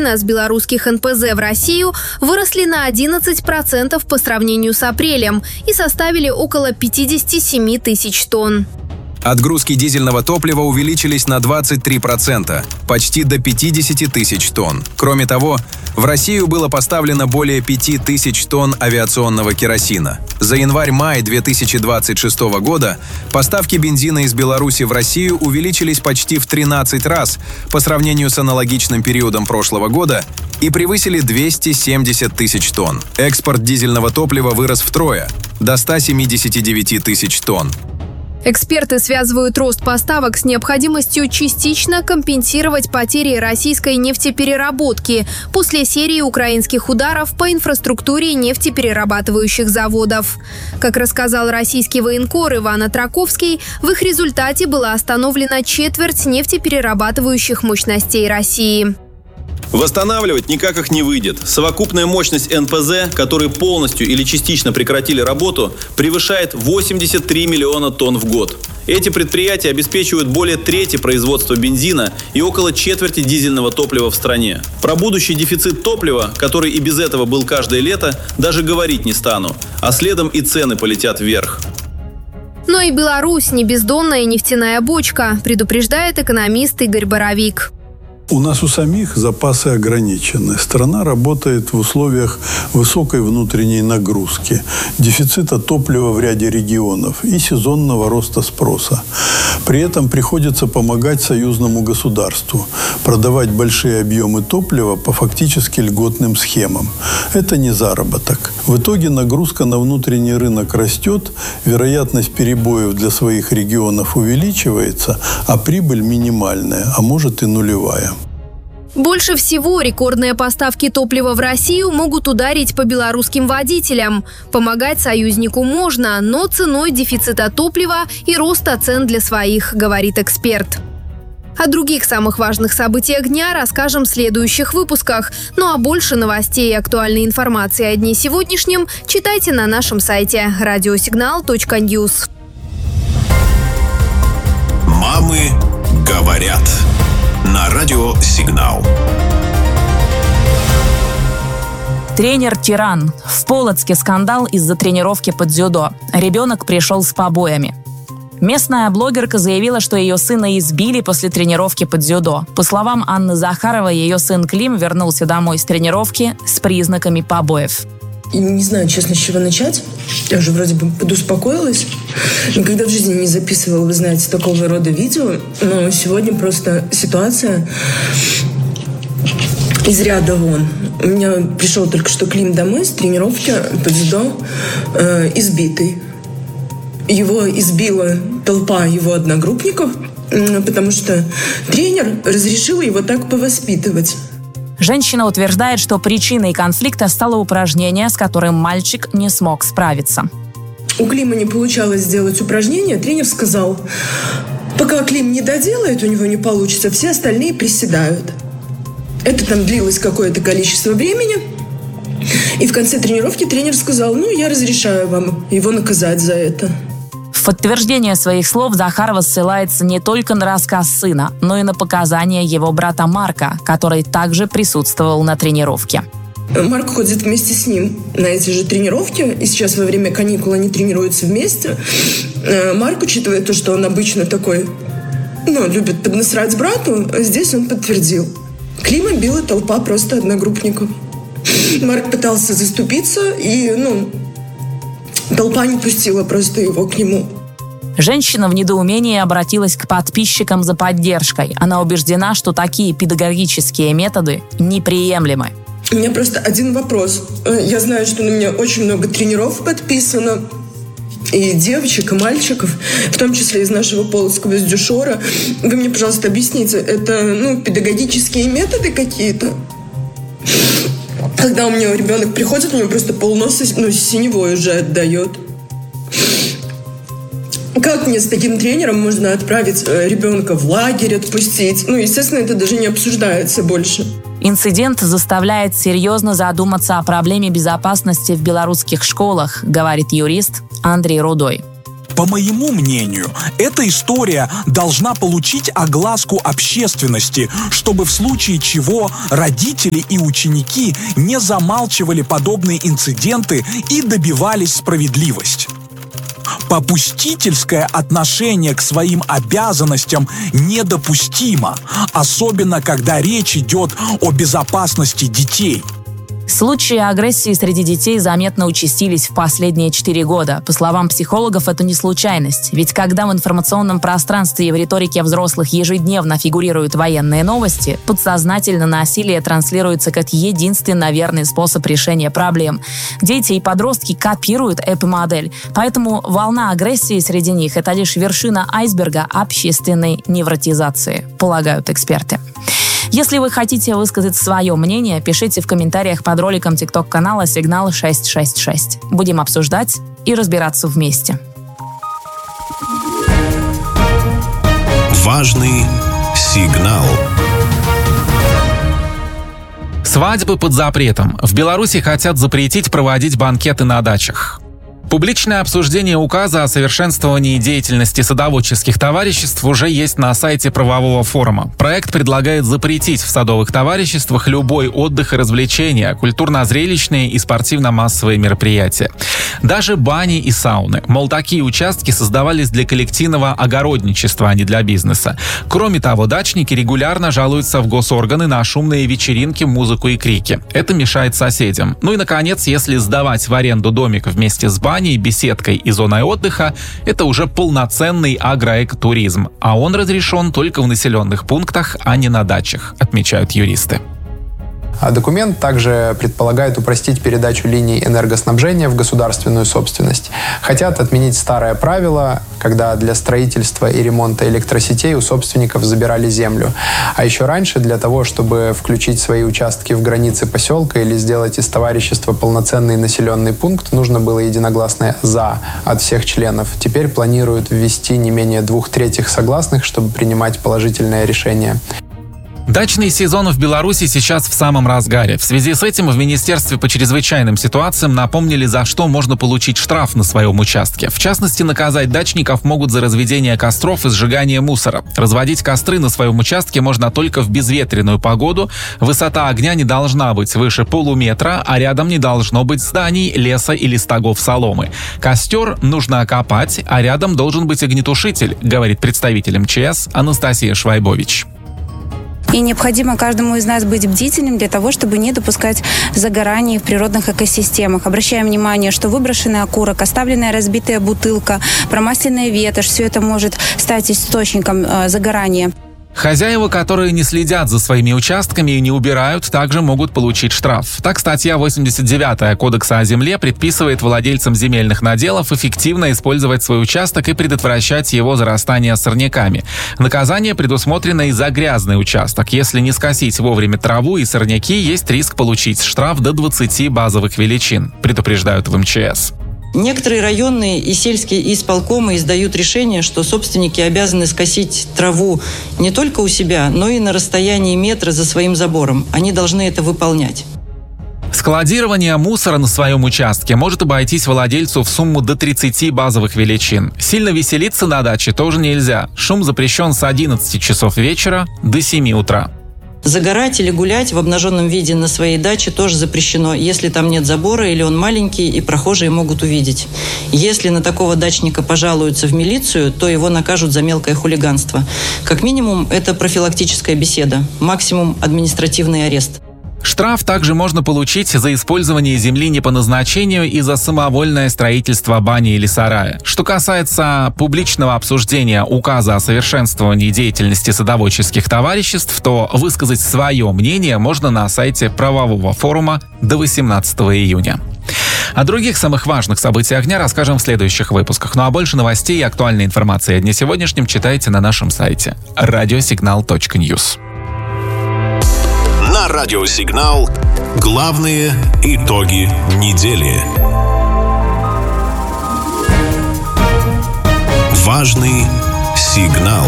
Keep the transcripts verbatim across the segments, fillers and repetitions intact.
бензина с белорусских эн пэ зэ в Россию выросли на одиннадцать процентов по сравнению с апрелем и составили около пятьдесят семь тысяч тонн. Отгрузки дизельного топлива увеличились на двадцать три процента, почти до пятидесяти тысяч тонн. Кроме того, в Россию было поставлено более пяти тысяч тонн авиационного керосина. За январь-май две тысячи двадцать шестого года поставки бензина из Беларуси в Россию увеличились почти в тринадцать раз по сравнению с аналогичным периодом прошлого года и превысили двести семьдесят тысяч тонн. Экспорт дизельного топлива вырос втрое – до ста семидесяти девяти тысяч тонн. Эксперты связывают рост поставок с необходимостью частично компенсировать потери российской нефтепереработки после серии украинских ударов по инфраструктуре нефтеперерабатывающих заводов. Как рассказал российский военкор Иван Атраковский, в их результате была остановлена четверть нефтеперерабатывающих мощностей России. Восстанавливать никак их не выйдет. Совокупная мощность эн пэ зэ, которые полностью или частично прекратили работу, превышает восемьдесят три миллиона тонн в год. Эти предприятия обеспечивают более трети производства бензина и около четверти дизельного топлива в стране. Про будущий дефицит топлива, который и без этого был каждое лето, даже говорить не стану, а следом и цены полетят вверх. Но и Беларусь не бездонная нефтяная бочка, предупреждает экономист Игорь Боровик. У нас у самих запасы ограничены. Страна работает в условиях высокой внутренней нагрузки, дефицита топлива в ряде регионов и сезонного роста спроса. При этом приходится помогать союзному государству, продавать большие объемы топлива по фактически льготным схемам. Это не заработок. В итоге нагрузка на внутренний рынок растет, вероятность перебоев для своих регионов увеличивается, а прибыль минимальная, а может и нулевая. Больше всего рекордные поставки топлива в Россию могут ударить по белорусским водителям. Помогать союзнику можно, но ценой дефицита топлива и роста цен для своих, говорит эксперт. О других самых важных событиях дня расскажем в следующих выпусках. Ну а больше новостей и актуальной информации о дне сегодняшнем читайте на нашем сайте радиосигнал точка ньюс. Мамы говорят. На радио «Сигнал». Тренер-тиран. В Полоцке скандал из-за тренировки по дзюдо. Ребенок пришел с побоями. Местная блогерка заявила, что ее сына избили после тренировки по дзюдо. По словам Анны Захаровой, ее сын Клим вернулся домой с тренировки с признаками побоев. Не знаю, честно, с чего начать. Я уже вроде бы подуспокоилась. Никогда в жизни не записывала, вы знаете, такого рода видео. Но сегодня просто ситуация из ряда вон. У меня пришел только что Клим домой с тренировки по дзюдо, э, избитый. Его избила толпа его одногруппников, потому что тренер разрешил его так повоспитывать. Женщина утверждает, что причиной конфликта стало упражнение, с которым мальчик не смог справиться. У Клима не получалось сделать упражнение. Тренер сказал, пока Клим не доделает, у него не получится, все остальные приседают. Это там длилось какое-то количество времени. И в конце тренировки тренер сказал, ну, я разрешаю вам его наказать за это. В подтверждение своих слов Захарова ссылается не только на рассказ сына, но и на показания его брата Марка, который также присутствовал на тренировке. Марк ходит вместе с ним на эти же тренировки, и сейчас во время каникул они тренируются вместе. Марк, учитывая то, что он обычно такой, ну, любит поднасрать брату, здесь он подтвердил. Клима била толпа просто одногруппников. Марк пытался заступиться, и, ну, толпа не пустила просто его к нему. Женщина в недоумении обратилась к подписчикам за поддержкой. Она убеждена, что такие педагогические методы неприемлемы. У меня просто один вопрос. Я знаю, что на меня очень много тренеров подписано. И девочек, и мальчиков, в том числе из нашего полоцкого из Дюшора. Вы мне, пожалуйста, объясните, это, ну, педагогические методы какие-то? Когда у меня ребенок приходит, у него просто полноса, ну, синевой уже отдает. Как мне с таким тренером можно отправить ребенка в лагерь, отпустить? Ну, естественно, это даже не обсуждается больше. Инцидент заставляет серьезно задуматься о проблеме безопасности в белорусских школах, говорит юрист Андрей Рудой. По моему мнению, эта история должна получить огласку общественности, чтобы в случае чего родители и ученики не замалчивали подобные инциденты и добивались справедливости. Попустительское отношение к своим обязанностям недопустимо, особенно когда речь идет о безопасности детей. Случаи агрессии среди детей заметно участились в последние четыре года. По словам психологов, это не случайность. Ведь когда в информационном пространстве и в риторике взрослых ежедневно фигурируют военные новости, подсознательно насилие транслируется как единственно верный способ решения проблем. Дети и подростки копируют эту модель. Поэтому волна агрессии среди них – это лишь вершина айсберга общественной невротизации, полагают эксперты. Если вы хотите высказать свое мнение, пишите в комментариях под роликом тикток-канала «Сигнал шестьсот шестьдесят шесть». Будем обсуждать и разбираться вместе. Важный сигнал. Свадьбы под запретом. В Беларуси хотят запретить проводить банкеты на дачах. Публичное обсуждение указа о совершенствовании деятельности садоводческих товариществ уже есть на сайте правового форума. Проект предлагает запретить в садовых товариществах любой отдых и развлечения, культурно-зрелищные и спортивно-массовые мероприятия. Даже бани и сауны. Мол, такие участки создавались для коллективного огородничества, а не для бизнеса. Кроме того, дачники регулярно жалуются в госорганы на шумные вечеринки, музыку и крики. Это мешает соседям. Ну и, наконец, если сдавать в аренду домик вместе с баней, беседкой и зоной отдыха, это уже полноценный агроэкотуризм, а он разрешен только в населенных пунктах, а не на дачах, отмечают юристы. Документ также предполагает упростить передачу линий энергоснабжения в государственную собственность. Хотят отменить старое правило, когда для строительства и ремонта электросетей у собственников забирали землю. А еще раньше, для того, чтобы включить свои участки в границы поселка или сделать из товарищества полноценный населенный пункт, нужно было единогласное «за» от всех членов. Теперь планируют ввести не менее двух третьих согласных, чтобы принимать положительное решение. Дачный сезон в Беларуси сейчас в самом разгаре. В связи с этим в Министерстве по чрезвычайным ситуациям напомнили, за что можно получить штраф на своем участке. В частности, наказать дачников могут за разведение костров и сжигание мусора. Разводить костры на своем участке можно только в безветренную погоду. Высота огня не должна быть выше полуметра, а рядом не должно быть зданий, леса или стогов соломы. Костер нужно окопать, а рядом должен быть огнетушитель, говорит представитель эм че эс Анастасия Швайбович. И необходимо каждому из нас быть бдительным для того, чтобы не допускать загораний в природных экосистемах. Обращаем внимание, что выброшенный окурок, оставленная разбитая бутылка, промасленная ветошь – все это может стать источником э, загорания. Хозяева, которые не следят за своими участками и не убирают, также могут получить штраф. Так, статья восемьдесят девятая Кодекса о земле предписывает владельцам земельных наделов эффективно использовать свой участок и предотвращать его зарастание сорняками. Наказание предусмотрено и за грязный участок. Если не скосить вовремя траву и сорняки, есть риск получить штраф до двадцати базовых величин, предупреждают в эм че эс. Некоторые районные и сельские исполкомы издают решение, что собственники обязаны скосить траву не только у себя, но и на расстоянии метра за своим забором. Они должны это выполнять. Складирование мусора на своем участке может обойтись владельцу в сумму до тридцати базовых величин. Сильно веселиться на даче тоже нельзя. Шум запрещен с одиннадцати часов вечера до семи утра. Загорать или гулять в обнаженном виде на своей даче тоже запрещено, если там нет забора или он маленький и прохожие могут увидеть. Если на такого дачника пожалуются в милицию, то его накажут за мелкое хулиганство. Как минимум, это профилактическая беседа, максимум административный арест. Штраф также можно получить за использование земли не по назначению и за самовольное строительство бани или сарая. Что касается публичного обсуждения указа о совершенствовании деятельности садоводческих товариществ, то высказать свое мнение можно на сайте правового форума до восемнадцатого июня. О других самых важных событиях дня расскажем в следующих выпусках. Ну а больше новостей и актуальной информации о дне сегодняшнем читайте на нашем сайте радиосигнал точка ньюс. На радиосигнал главные итоги недели. Важный сигнал.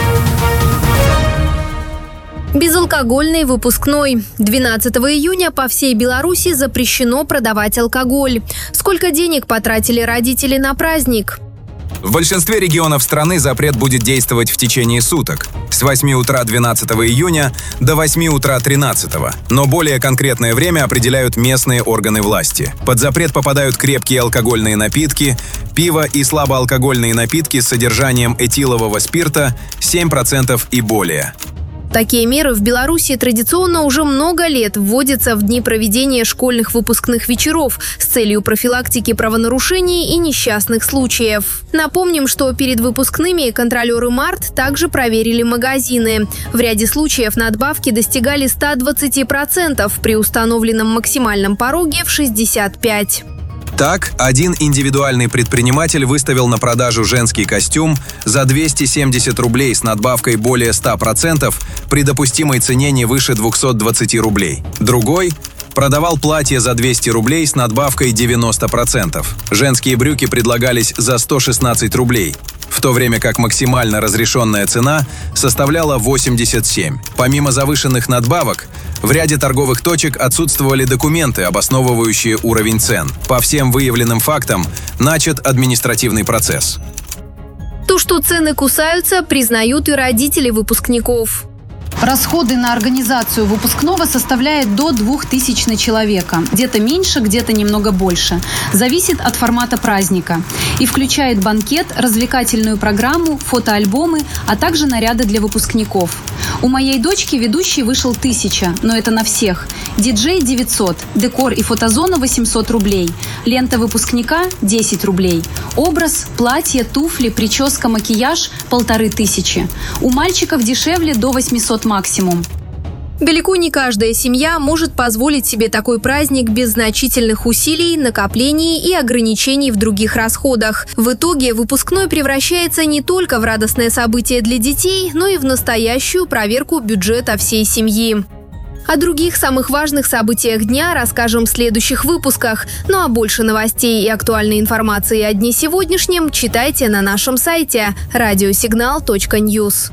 Безалкогольный выпускной. двенадцатого июня по всей Беларуси запрещено продавать алкоголь. Сколько денег потратили родители на праздник? В большинстве регионов страны запрет будет действовать в течение суток, с восьми утра двенадцатого июня до восьми утра тринадцатого, но более конкретное время определяют местные органы власти. Под запрет попадают крепкие алкогольные напитки, пиво и слабоалкогольные напитки с содержанием этилового спирта семь процентов и более. Такие меры в Беларуси традиционно уже много лет вводятся в дни проведения школьных выпускных вечеров с целью профилактики правонарушений и несчастных случаев. Напомним, что перед выпускными контролеры МАРТ также проверили магазины. В ряде случаев надбавки достигали ста двадцати процентов при установленном максимальном пороге в шестьдесят пять процентов. Так, один индивидуальный предприниматель выставил на продажу женский костюм за двести семьдесят рублей с надбавкой более ста процентов при допустимой цене не выше двухсот двадцати рублей. Другой продавал платье за двести рублей с надбавкой девяносто процентов. Женские брюки предлагались за сто шестнадцать рублей, в то время как максимально разрешенная цена составляла восемьдесят семь. Помимо завышенных надбавок, в ряде торговых точек отсутствовали документы, обосновывающие уровень цен. По всем выявленным фактам начат административный процесс. То, что цены кусаются, признают и родители выпускников. Расходы на организацию выпускного составляют до двух тысяч на человека. Где-то меньше, где-то немного больше. Зависит от формата праздника. И включает банкет, развлекательную программу, фотоальбомы, а также наряды для выпускников. У моей дочки ведущий вышел тысяча, но это на всех. Диджей девятьсот, декор и фотозона восемьсот рублей. Лента выпускника десять рублей. Образ, платье, туфли, прическа, макияж полторы тысячи. У мальчиков дешевле до восьмисот максимум. Далеко не каждая семья может позволить себе такой праздник без значительных усилий, накоплений и ограничений в других расходах. В итоге выпускной превращается не только в радостное событие для детей, но и в настоящую проверку бюджета всей семьи. О других самых важных событиях дня расскажем в следующих выпусках. Ну а больше новостей и актуальной информации о дне сегодняшнем читайте на нашем сайте радиосигнал точка ньюс.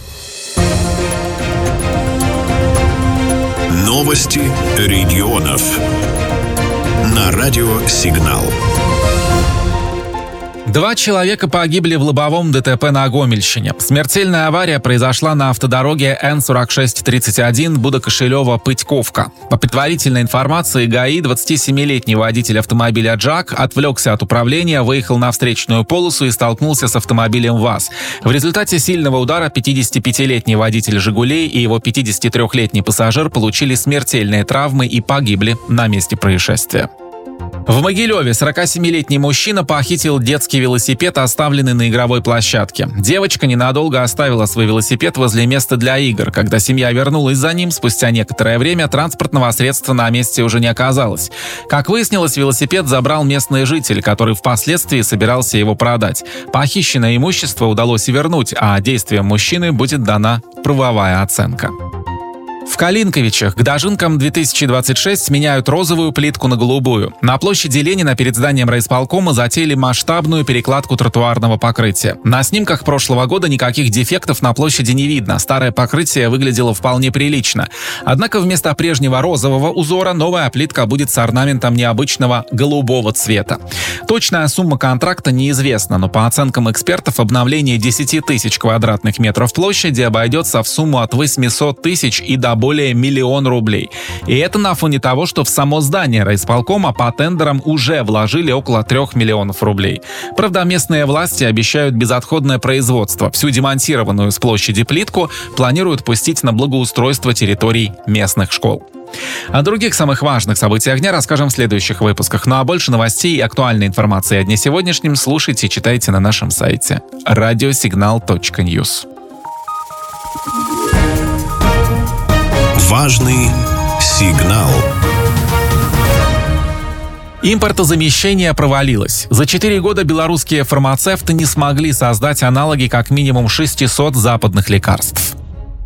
Новости регионов на радио «Сигнал». Два человека погибли в лобовом ДТП на Гомельщине. Смертельная авария произошла на автодороге Н сорок шесть тридцать один Будокошелево-Пытьковка. По предварительной информации ГАИ, двадцатисемилетний водитель автомобиля «Джак» отвлекся от управления, выехал на встречную полосу и столкнулся с автомобилем ВАЗ. В результате сильного удара пятидесятипятилетний водитель «Жигулей» и его пятидесятитрёхлетний пассажир получили смертельные травмы и погибли на месте происшествия. В Могилеве сорокасемилетний мужчина похитил детский велосипед, оставленный на игровой площадке. Девочка ненадолго оставила свой велосипед возле места для игр. Когда семья вернулась за ним, спустя некоторое время транспортного средства на месте уже не оказалось. Как выяснилось, велосипед забрал местный житель, который впоследствии собирался его продать. Похищенное имущество удалось вернуть, а действиям мужчины будет дана правовая оценка. В Калинковичах к дожинкам две тысячи двадцать шесть меняют розовую плитку на голубую. На площади Ленина перед зданием райисполкома затеяли масштабную перекладку тротуарного покрытия. На снимках прошлого года никаких дефектов на площади не видно. Старое покрытие выглядело вполне прилично. Однако вместо прежнего розового узора новая плитка будет с орнаментом необычного голубого цвета. Точная сумма контракта неизвестна, но по оценкам экспертов обновление десяти тысяч квадратных метров площади обойдется в сумму от восьмисот тысяч и до более миллион рублей. И это на фоне того, что в само здание райисполкома по тендерам уже вложили около трех миллионов рублей. Правда, местные власти обещают безотходное производство. Всю демонтированную с площади плитку планируют пустить на благоустройство территорий местных школ. О других самых важных событиях дня расскажем в следующих выпусках. Ну а больше новостей и актуальной информации о дне сегодняшнем слушайте и читайте на нашем сайте радиосигнал точка ньюс. Важный сигнал. Импортозамещение провалилось. За четыре года белорусские фармацевты не смогли создать аналоги как минимум шестисот западных лекарств.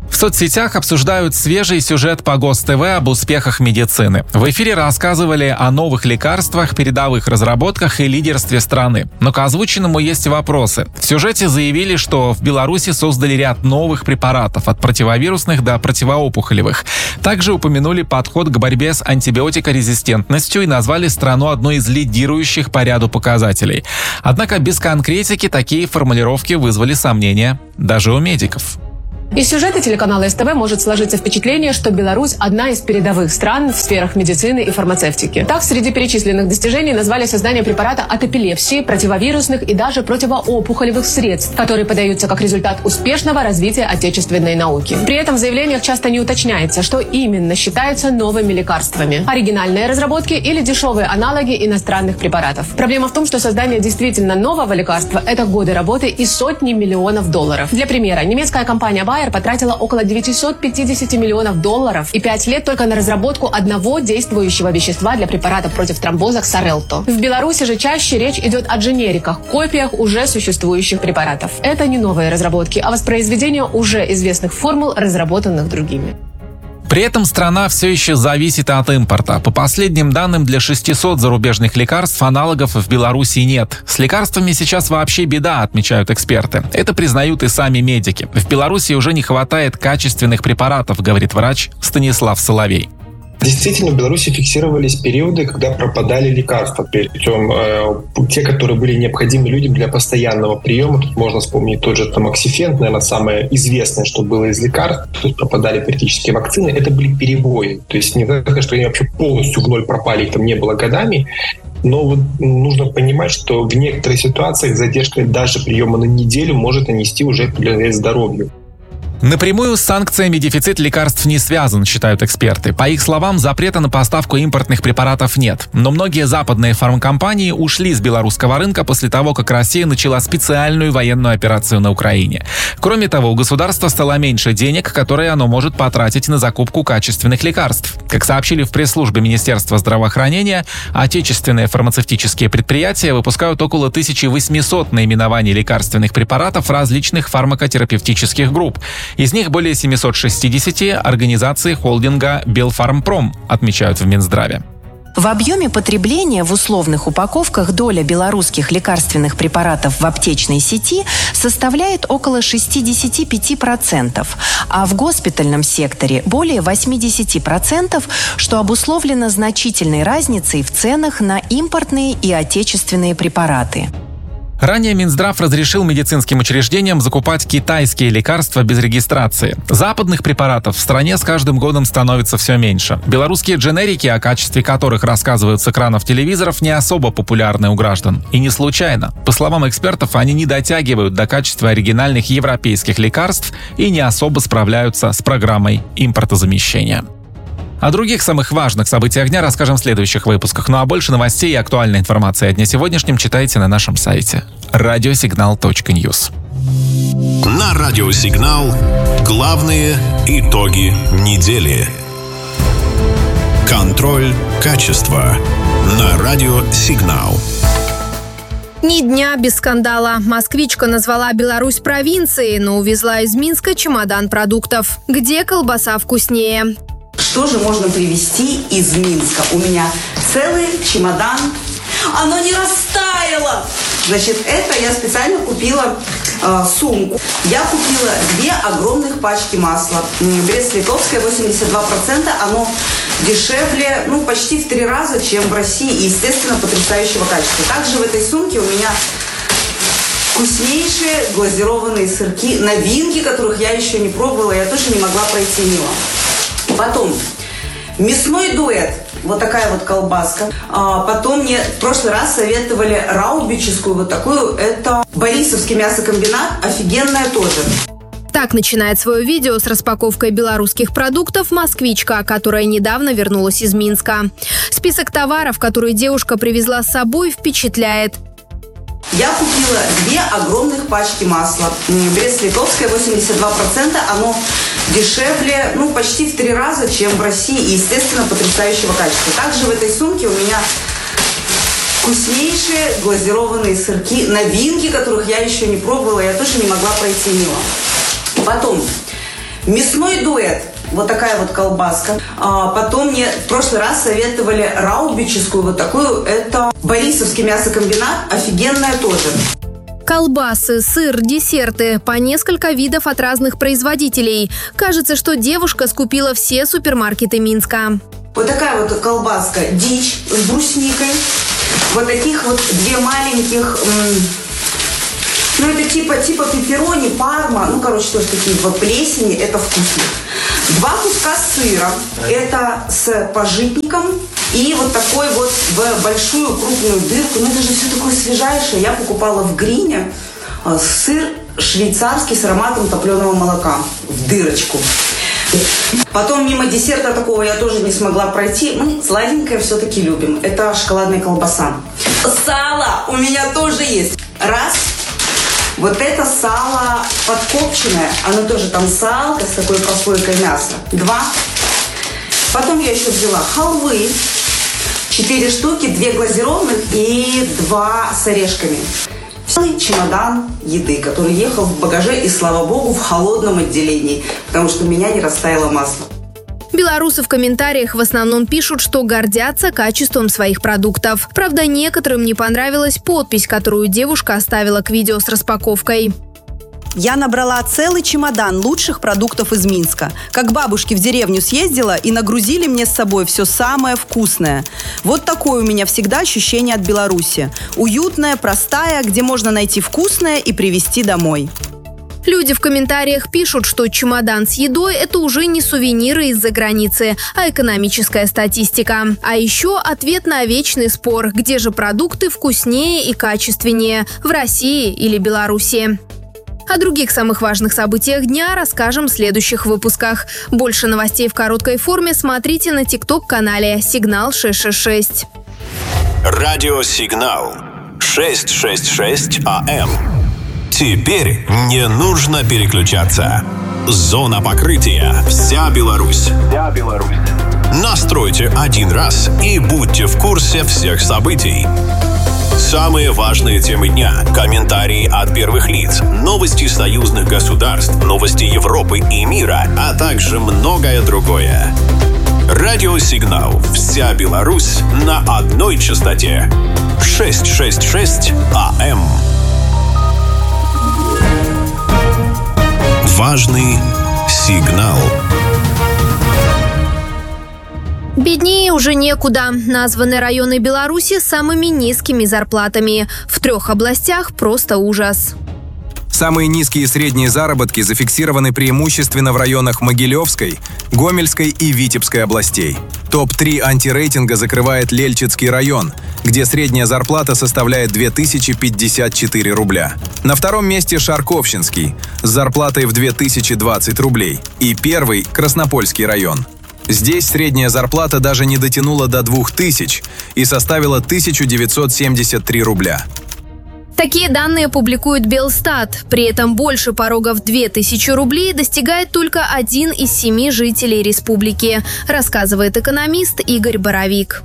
В соцсетях обсуждают свежий сюжет по ГосТВ об успехах медицины. В эфире рассказывали о новых лекарствах, передовых разработках и лидерстве страны. Но к озвученному есть вопросы. В сюжете заявили, что в Беларуси создали ряд новых препаратов, от противовирусных до противоопухолевых. Также упомянули подход к борьбе с антибиотикорезистентностью и назвали страну одной из лидирующих по ряду показателей. Однако без конкретики такие формулировки вызвали сомнения даже у медиков. Из сюжета телеканала СТВ может сложиться впечатление, что Беларусь – одна из передовых стран в сферах медицины и фармацевтики. Так, среди перечисленных достижений назвали создание препарата от эпилепсии, противовирусных и даже противоопухолевых средств, которые подаются как результат успешного развития отечественной науки. При этом в заявлениях часто не уточняется, что именно считаются новыми лекарствами – оригинальные разработки или дешевые аналоги иностранных препаратов. Проблема в том, что создание действительно нового лекарства – это годы работы и сотни миллионов долларов. Для примера, немецкая компания Байер потратила около девятьсот пятьдесят миллионов долларов и пять лет только на разработку одного действующего вещества для препаратов против тромбоза Xarelto. В Беларуси же чаще речь идет о дженериках, копиях уже существующих препаратов. Это не новые разработки, а воспроизведение уже известных формул, разработанных другими. При этом страна все еще зависит от импорта. По последним данным, для шестисот зарубежных лекарств аналогов в Беларуси нет. С лекарствами сейчас вообще беда, отмечают эксперты. Это признают и сами медики. В Беларуси уже не хватает качественных препаратов, говорит врач Станислав Соловей. Действительно, в Беларуси фиксировались периоды, когда пропадали лекарства, причем э, те, которые были необходимы людям для постоянного приема. Тут можно вспомнить тот же тамоксифен, наверное, самое известное, что было из лекарств. То есть пропадали периодически вакцины. Это были перебои. То есть не так, что они вообще полностью в ноль пропали, их там не было годами. Но вот нужно понимать, что в некоторых ситуациях задержка даже приема на неделю может нанести уже вред здоровью. Напрямую с санкциями дефицит лекарств не связан, считают эксперты. По их словам, запрета на поставку импортных препаратов нет. Но многие западные фармкомпании ушли с белорусского рынка после того, как Россия начала специальную военную операцию на Украине. Кроме того, у государства стало меньше денег, которые оно может потратить на закупку качественных лекарств. Как сообщили в пресс-службе Министерства здравоохранения, отечественные фармацевтические предприятия выпускают около тысячи восьмисот наименований лекарственных препаратов различных фармакотерапевтических групп. Из них более семьсот шестьдесят организации холдинга «Белфармпром», отмечают в Минздраве. В объеме потребления в условных упаковках доля белорусских лекарственных препаратов в аптечной сети составляет около шестьдесят пять процентов, а в госпитальном секторе более восемьдесят процентов, что обусловлено значительной разницей в ценах на импортные и отечественные препараты. Ранее Минздрав разрешил медицинским учреждениям закупать китайские лекарства без регистрации. Западных препаратов в стране с каждым годом становится все меньше. Белорусские дженерики, о качестве которых рассказывают с экранов телевизоров, не особо популярны у граждан. И не случайно. По словам экспертов, они не дотягивают до качества оригинальных европейских лекарств и не особо справляются с программой импортозамещения. О других самых важных событиях дня расскажем в следующих выпусках. Ну а больше новостей и актуальной информации о дне сегодняшнем читайте на нашем сайте радиосигнал точка ньюс. На Радиосигнал главные итоги недели. Контроль качества на Радиосигнал. Ни дня без скандала. Москвичка назвала Беларусь провинцией, но увезла из Минска чемодан продуктов. Где колбаса вкуснее? Что же можно привезти из Минска? У меня целый чемодан. Оно не растаяло. Значит, это я специально купила э, сумку. Я купила две огромных пачки масла. Брест-Литовское восемьдесят два процента. Оно дешевле, ну, почти в три раза, чем в России. И, естественно, потрясающего качества. Также в этой сумке у меня вкуснейшие глазированные сырки. Новинки, которых я еще не пробовала. Я тоже не могла пройти мимо. Потом мясной дуэт. Вот такая вот колбаска. А потом мне в прошлый раз советовали раубическую вот такую. Это Борисовский мясокомбинат. Офигенная тоже. Так начинает свое видео с распаковкой белорусских продуктов москвичка, которая недавно вернулась из Минска. Список товаров, которые девушка привезла с собой, впечатляет. Я купила две огромных пачки масла. Брест-Литовское восемьдесят два процента. Оно дешевле, ну, почти в три раза, чем в России. И, естественно, потрясающего качества. Также в этой сумке у меня вкуснейшие глазированные сырки. Новинки, которых я еще не пробовала. Я тоже не могла пройти мимо. Потом Мясной дуэт. Вот такая вот колбаска. А потом мне в прошлый раз советовали раубическую вот такую. Это Борисовский мясокомбинат. Офигенная тоже. Колбасы, сыр, десерты. По несколько видов от разных производителей. Кажется, что девушка скупила все супермаркеты Минска. Вот такая вот колбаска дичь с брусникой. Вот таких вот две маленьких... Ну, это типа, типа пепперони, парма. Ну, короче, тоже такие в плесени. Это вкусно. Два куска сыра. Это с пожитником. И вот такой вот в большую крупную дырку. Ну, это же все такое свежайшее. Я покупала в Грине сыр швейцарский с ароматом топленого молока. В дырочку. Потом мимо десерта такого я тоже не смогла пройти. Мы сладенькое все-таки любим. Это шоколадная колбаса. Сало у меня тоже есть. Раз. Вот это сало подкопченное. Оно тоже там салка с такой прослойкой мяса. Два. Потом я еще взяла халвы. Четыре штуки, две глазированных и два с орешками. Целый чемодан еды, который ехал в багаже и, слава богу, в холодном отделении, потому что у меня не растаяло масло. Белорусы в комментариях в основном пишут, что гордятся качеством своих продуктов. Правда, некоторым не понравилась подпись, которую девушка оставила к видео с распаковкой. Я набрала целый чемодан лучших продуктов из Минска. Как бабушки в деревню съездила и нагрузили мне с собой все самое вкусное. Вот такое у меня всегда ощущение от Беларуси. Уютная, простая, где можно найти вкусное и привезти домой. Люди в комментариях пишут, что чемодан с едой – это уже не сувениры из-за границы, а экономическая статистика. А еще ответ на вечный спор, где же продукты вкуснее и качественнее – в России или Беларуси. О других самых важных событиях дня расскажем в следующих выпусках. Больше новостей в короткой форме смотрите на тикток-канале «Сигнал шесть шесть шесть». Радио «Сигнал» шестьсот шестьдесят шесть АМ. Теперь не нужно переключаться. Зона покрытия. Вся Беларусь. Вся Беларусь. Настройте один раз и будьте в курсе всех событий. Самые важные темы дня, комментарии от первых лиц, новости союзных государств, новости Европы и мира, а также многое другое. Радио «Сигнал». Вся Беларусь на одной частоте. шестьсот шестьдесят шесть АМ. Важный сигнал. Беднее уже некуда. Названы районы Беларуси самыми низкими зарплатами. В трех областях просто ужас. Самые низкие и средние заработки зафиксированы преимущественно в районах Могилевской, Гомельской и Витебской областей. топ три антирейтинга закрывает Лельчицкий район, где средняя зарплата составляет две тысячи пятьдесят четыре рубля. На втором месте Шарковщинский с зарплатой в две тысячи двадцать рублей. И первый – Краснопольский район. Здесь средняя зарплата даже не дотянула до двух тысяч и составила тысячу девятьсот семьдесят три рубля. Такие данные публикует Белстат. При этом больше порога в две тысячи рублей достигает только один из семи жителей республики, рассказывает экономист Игорь Боровик.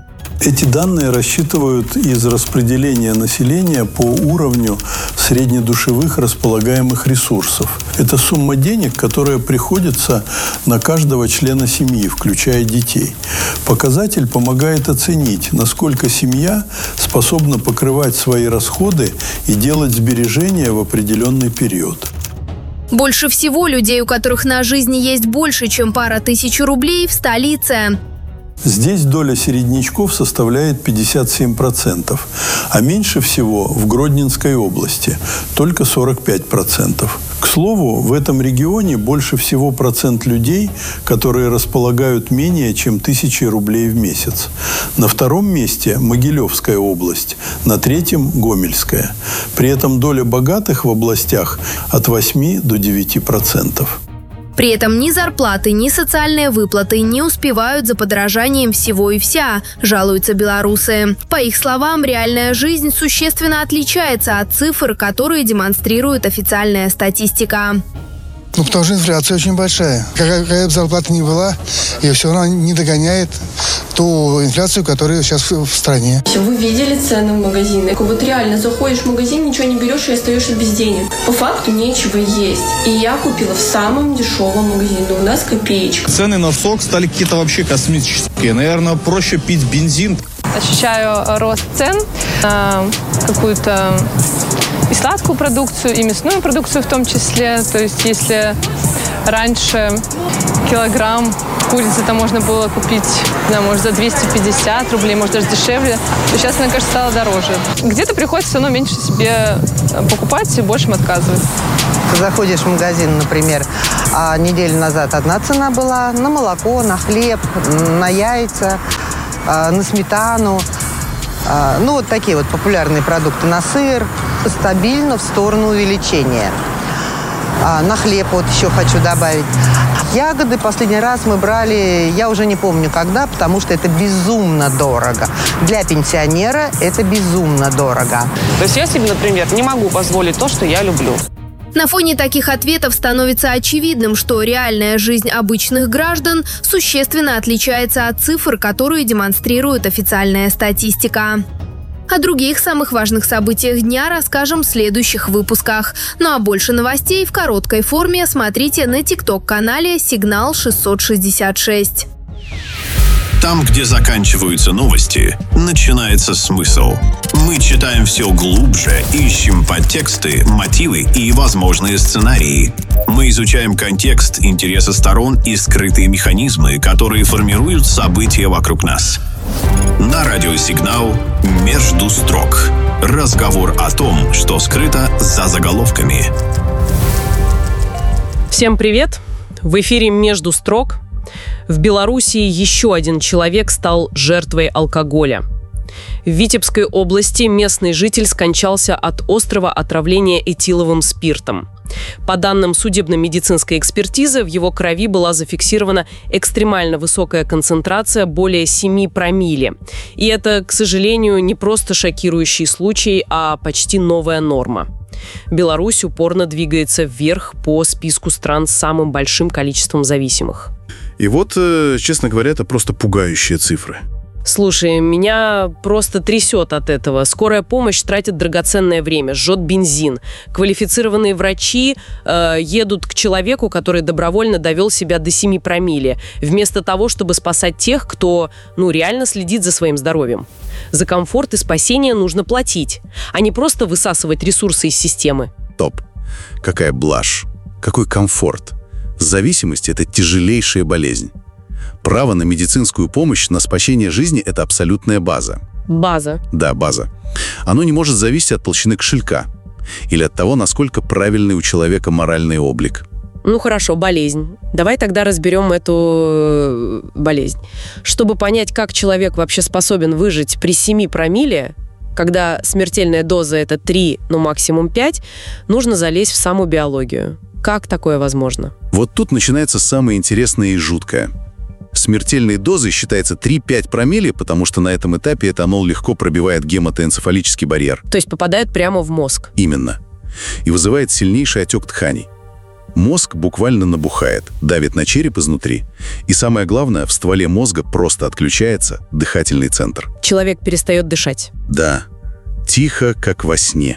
Эти данные рассчитывают из распределения населения по уровню среднедушевых располагаемых ресурсов. Это сумма денег, которая приходится на каждого члена семьи, включая детей. Показатель помогает оценить, насколько семья способна покрывать свои расходы и делать сбережения в определенный период. Больше всего людей, у которых на жизнь есть больше, чем пара тысяч рублей, в столице. Здесь доля середнячков составляет пятьдесят семь процентов, а меньше всего в Гродненской области – только сорок пять процентов. К слову, в этом регионе больше всего процент людей, которые располагают менее чем тысячей рублей в месяц. На втором месте – Могилевская область, на третьем – Гомельская. При этом доля богатых в областях от восьми до девяти процентов. При этом ни зарплаты, ни социальные выплаты не успевают за подорожанием всего и вся, жалуются белорусы. По их словам, реальная жизнь существенно отличается от цифр, которые демонстрирует официальная статистика. Ну, потому что инфляция очень большая. Какая, какая бы зарплата ни была, ее все равно не догоняет ту инфляцию, которая сейчас в стране. Вы видели цены в магазинах? Вот реально заходишь в магазин, ничего не берешь и остаешься без денег. По факту нечего есть. И я купила в самом дешевом магазине. У нас копеечка. Цены на сок стали какие-то вообще космические. Наверное, проще пить бензин. Ощущаю рост цен на какую-то и сладкую продукцию, и мясную продукцию в том числе. То есть если раньше килограмм курицы там можно было купить, да, может, за двести пятьдесят рублей, может, даже дешевле, то сейчас, мне кажется, стало дороже. Где-то приходится все равно меньше себе покупать и большим отказывать. Заходишь в магазин, например, а неделю назад одна цена была на молоко, на хлеб, на яйца, на сметану. Ну, вот такие вот популярные продукты, на сыр. Стабильно в сторону увеличения. На хлеб вот еще хочу добавить. Ягоды последний раз мы брали, я уже не помню когда, потому что это безумно дорого. Для пенсионера это безумно дорого. То есть я себе, например, не могу позволить то, что я люблю. На фоне таких ответов становится очевидным, что реальная жизнь обычных граждан существенно отличается от цифр, которые демонстрирует официальная статистика. О других самых важных событиях дня расскажем в следующих выпусках. Ну а больше новостей в короткой форме смотрите на тикток-канале «Сигнал шестьсот шестьдесят шесть». Там, где заканчиваются новости, начинается смысл. Мы читаем все глубже, ищем подтексты, мотивы и возможные сценарии. Мы изучаем контекст, интересы сторон и скрытые механизмы, которые формируют события вокруг нас. На радио «Сигнал» «Между строк». Разговор о том, что скрыто за заголовками. Всем привет! В эфире «Между строк». В Белоруссии еще один человек стал жертвой алкоголя. В Витебской области местный житель скончался от острого отравления этиловым спиртом. По данным судебно-медицинской экспертизы, в его крови была зафиксирована экстремально высокая концентрация более семи промилле. И это, к сожалению, не просто шокирующий случай, а почти новая норма. Беларусь упорно двигается вверх по списку стран с самым большим количеством зависимых. И вот, честно говоря, это просто пугающие цифры. Слушай, меня просто трясет от этого. Скорая помощь тратит драгоценное время, жжет бензин. Квалифицированные врачи э, едут к человеку, который добровольно довел себя до семи промилле, вместо того, чтобы спасать тех, кто, ну, реально следит за своим здоровьем. За комфорт и спасение нужно платить, а не просто высасывать ресурсы из системы. Топ. Какая блажь. Какой комфорт. Зависимость – это тяжелейшая болезнь. Право на медицинскую помощь, на спасение жизни – это абсолютная база. База? Да, база. Оно не может зависеть от толщины кошелька или от того, насколько правильный у человека моральный облик. Ну хорошо, болезнь. Давай тогда разберем эту болезнь. Чтобы понять, как человек вообще способен выжить при семи промилле, когда смертельная доза – это три, ну максимум пять, нужно залезть в саму биологию. Как такое возможно? Вот тут начинается самое интересное и жуткое. Смертельной дозой считается три-пять промилле, потому что на этом этапе этанол легко пробивает гематоэнцефалический барьер. То есть попадает прямо в мозг? Именно. И вызывает сильнейший отек тканей. Мозг буквально набухает, давит на череп изнутри. И самое главное, в стволе мозга просто отключается дыхательный центр. Человек перестает дышать? Да. Тихо, как во сне.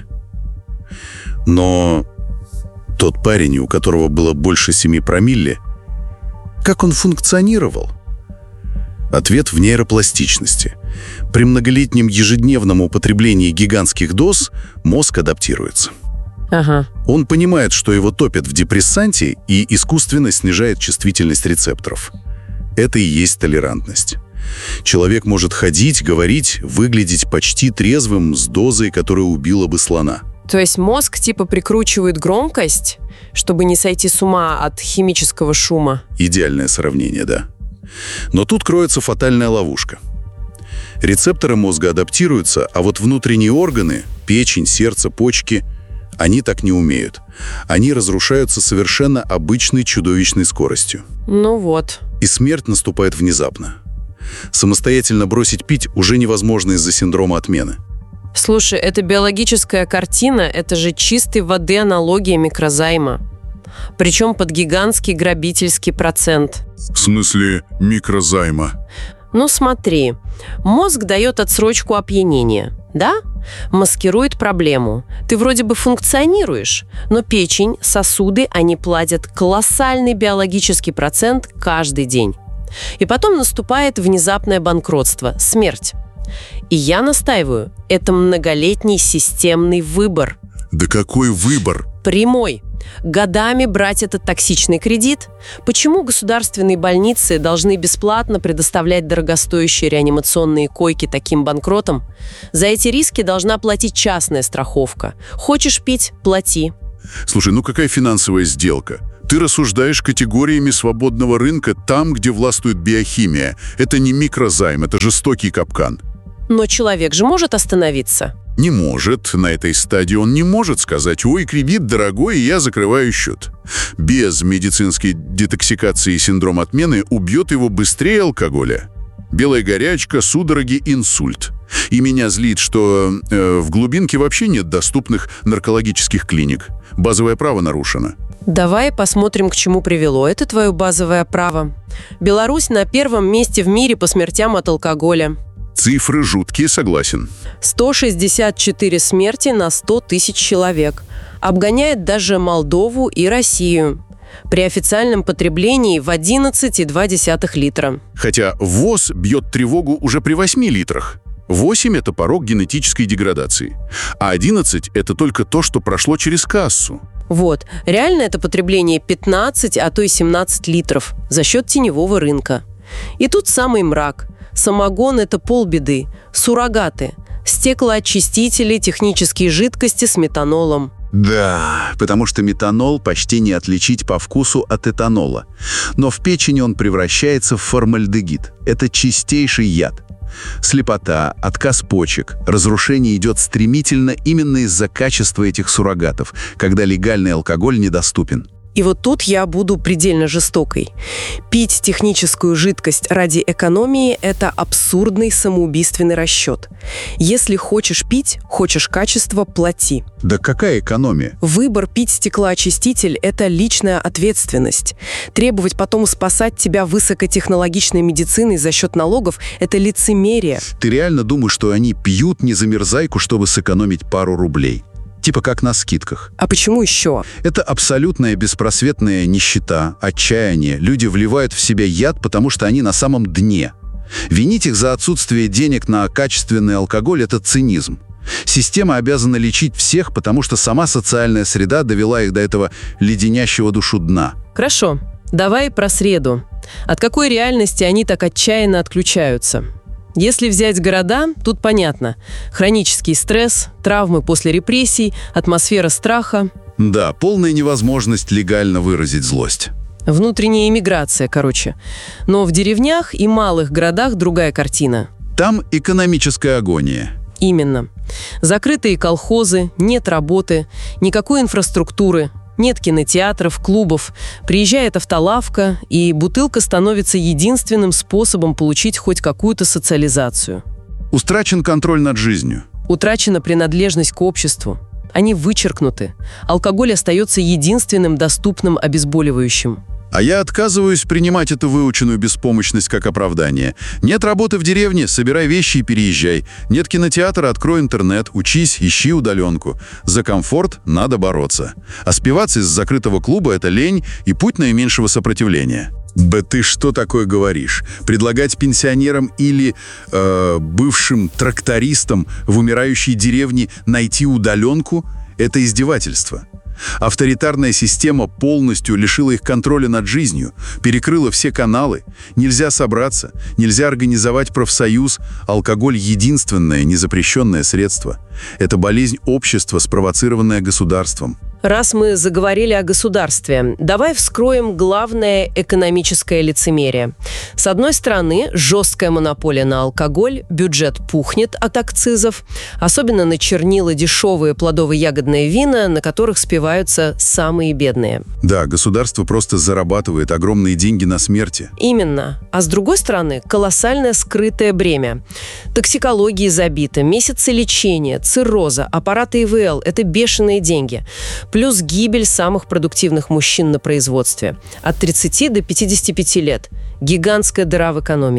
Но тот парень, у которого было больше семи промилле, как он функционировал? Ответ в нейропластичности. При многолетнем ежедневном употреблении гигантских доз мозг адаптируется. Ага. Он понимает, что его топят в депрессанте и искусственно снижает чувствительность рецепторов. Это и есть толерантность. Человек может ходить, говорить, выглядеть почти трезвым с дозой, которая убила бы слона. То есть мозг типа прикручивает громкость, чтобы не сойти с ума от химического шума? Идеальное сравнение, да. Но тут кроется фатальная ловушка. Рецепторы мозга адаптируются, а вот внутренние органы, печень, сердце, почки, они так не умеют. Они разрушаются совершенно обычной чудовищной скоростью. Ну вот. И смерть наступает внезапно. Самостоятельно бросить пить уже невозможно из-за синдрома отмены. Слушай, это биологическая картина, это же чистой воды аналогия микрозайма. Причем под гигантский грабительский процент. В смысле микрозайма? Ну смотри, мозг дает отсрочку опьянения, да? Маскирует проблему. Ты вроде бы функционируешь, но печень, сосуды, они платят колоссальный биологический процент каждый день. И потом наступает внезапное банкротство, смерть. И я настаиваю, это многолетний системный выбор. Да какой выбор? Прямой. Годами брать этот токсичный кредит? Почему государственные больницы должны бесплатно предоставлять дорогостоящие реанимационные койки таким банкротам? За эти риски должна платить частная страховка. Хочешь пить – плати. Слушай, ну какая финансовая сделка? Ты рассуждаешь категориями свободного рынка там, где властвует биохимия. Это не микрозайм, это жестокий капкан. Но человек же может остановиться. Не может. На этой стадии он не может сказать: «Ой, кредит дорогой, и я закрываю счет». Без медицинской детоксикации и синдром отмены убьет его быстрее алкоголя. Белая горячка, судороги, инсульт. И меня злит, что э, в глубинке вообще нет доступных наркологических клиник. Базовое право нарушено. Давай посмотрим, к чему привело это твое базовое право. Беларусь на первом месте в мире по смертям от алкоголя. Цифры жуткие, согласен. сто шестьдесят четыре смерти на сто тысяч человек. Обгоняет даже Молдову и Россию. При официальном потреблении в одиннадцать целых две десятых литра. Хотя ВОЗ бьет тревогу уже при восьми литрах. восемь – это порог генетической деградации. А одиннадцать – это только то, что прошло через кассу. Вот. Реально это потребление пятнадцать, а то и семнадцать литров за счет теневого рынка. И тут самый мрак. Самогон – это полбеды. Суррогаты. Стеклоочистители, технические жидкости с метанолом. Да, потому что метанол почти не отличить по вкусу от этанола. Но в печени он превращается в формальдегид. Это чистейший яд. Слепота, отказ почек, разрушение идет стремительно именно из-за качества этих суррогатов, когда легальный алкоголь недоступен. И вот тут я буду предельно жестокой. Пить техническую жидкость ради экономии – это абсурдный самоубийственный расчет. Если хочешь пить, хочешь качество – плати. Да какая экономия? Выбор пить стеклоочиститель – это личная ответственность. Требовать потом спасать тебя высокотехнологичной медициной за счет налогов – это лицемерие. Ты реально думаешь, что они пьют незамерзайку, чтобы сэкономить пару рублей? Типа как на скидках. А почему еще? Это абсолютная беспросветная нищета, отчаяние. Люди вливают в себя яд, потому что они на самом дне. Винить их за отсутствие денег на качественный алкоголь – это цинизм. Система обязана лечить всех, потому что сама социальная среда довела их до этого леденящего душу дна. Хорошо. Давай про среду. От какой реальности они так отчаянно отключаются? Если взять города, тут понятно. Хронический стресс, травмы после репрессий, атмосфера страха. Да, полная невозможность легально выразить злость. Внутренняя эмиграция, короче. Но в деревнях и малых городах другая картина. Там экономическая агония. Именно. Закрытые колхозы, нет работы, никакой инфраструктуры. Нет кинотеатров, клубов. Приезжает автолавка, и бутылка становится единственным способом получить хоть какую-то социализацию. Утрачен контроль над жизнью. Утрачена принадлежность к обществу. Они вычеркнуты. Алкоголь остается единственным доступным обезболивающим. А я отказываюсь принимать эту выученную беспомощность как оправдание. Нет работы в деревне, собирай вещи и переезжай. Нет кинотеатра, открой интернет, учись, ищи удаленку. За комфорт надо бороться. А спиваться из закрытого клуба – это лень и путь наименьшего сопротивления. Да ты что такое говоришь? Предлагать пенсионерам или э, бывшим трактористам в умирающей деревне найти удаленку – это издевательство. Авторитарная система полностью лишила их контроля над жизнью, перекрыла все каналы. Нельзя собраться, нельзя организовать профсоюз. Алкоголь – единственное незапрещенное средство. Это болезнь общества, спровоцированная государством. Раз мы заговорили о государстве, давай вскроем главное экономическое лицемерие. С одной стороны, жесткая монополия на алкоголь, бюджет пухнет от акцизов, особенно на чернила, дешевые плодово-ягодные вина, на которых спиваются самые бедные. Да, государство просто зарабатывает огромные деньги на смерти. Именно. А с другой стороны, колоссальное скрытое бремя. Токсикологии забито, месяцы лечения, цирроза, аппараты И В Л – это бешеные деньги. Плюс гибель самых продуктивных мужчин на производстве. От тридцати до пятидесяти пяти лет. Гигантская дыра в экономике.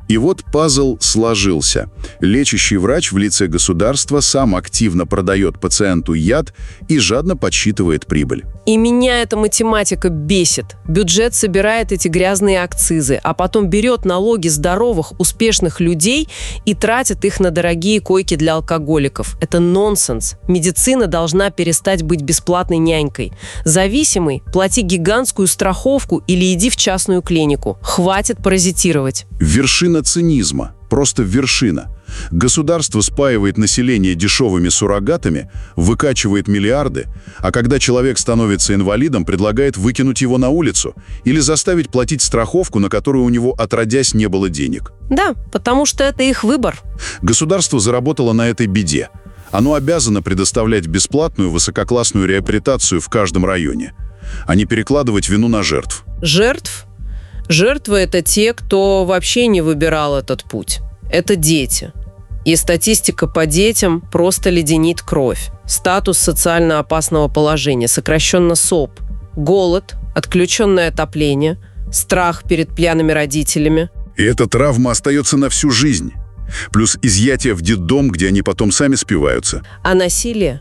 И вот пазл сложился. Лечащий врач в лице государства сам активно продает пациенту яд и жадно подсчитывает прибыль. И меня эта математика бесит. Бюджет собирает эти грязные акцизы, а потом берет налоги здоровых, успешных людей и тратит их на дорогие койки для алкоголиков. Это нонсенс. Медицина должна перестать быть бесплатной нянькой. Зависимый – плати гигантскую страховку или иди в частную клинику. Хватит паразитировать. Вершина цинизма. Просто вершина. Государство спаивает население дешевыми суррогатами, выкачивает миллиарды, а когда человек становится инвалидом, предлагает выкинуть его на улицу или заставить платить страховку, на которую у него отродясь не было денег. Да, потому что это их выбор. Государство заработало на этой беде. Оно обязано предоставлять бесплатную высококлассную реабилитацию в каждом районе, а не перекладывать вину на жертв. Жертв? Жертвы – это те, кто вообще не выбирал этот путь. Это дети. И статистика по детям просто леденит кровь. Статус социально опасного положения, сокращенно СОП. Голод, отключенное отопление, страх перед пьяными родителями. И эта травма остается на всю жизнь. Плюс изъятие в детдом, где они потом сами спиваются. А насилие?